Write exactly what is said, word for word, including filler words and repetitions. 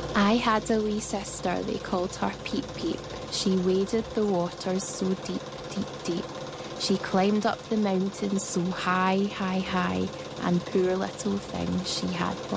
I had a wee sister, they called her Peep Peep. She waded the waters so deep, deep, deep. She climbed up the mountains so high, high, high, and poor little thing, she had